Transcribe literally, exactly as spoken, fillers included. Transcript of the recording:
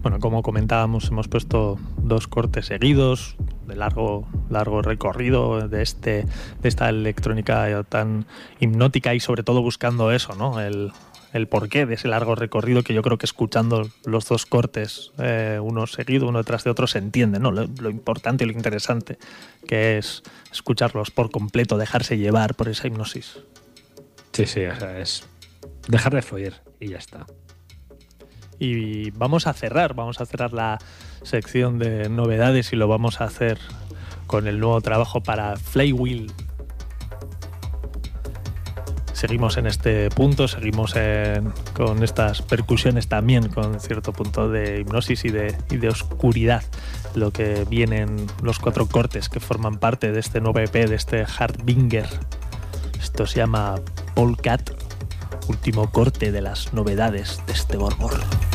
Bueno, como comentábamos, hemos puesto dos cortes seguidos de largo, largo recorrido de, este, de esta electrónica tan hipnótica y sobre todo buscando eso, ¿no? El, el porqué de ese largo recorrido, que yo creo que escuchando los dos cortes, eh, uno seguido, uno detrás de otro, se entiende, ¿no? Lo, lo importante y lo interesante que es escucharlos por completo, dejarse llevar por esa hipnosis. Sí, sí, o sea, es dejar de fluir y ya está. Y vamos a cerrar, vamos a cerrar la sección de novedades y lo vamos a hacer con el nuevo trabajo para Flywheel. Seguimos en este punto, seguimos en, con estas percusiones también, con cierto punto de hipnosis y de, y de oscuridad. Lo que vienen los cuatro cortes que forman parte de este nuevo E P, de este Harbinger. Esto se llama Polkat, último corte de las novedades de este Borbor.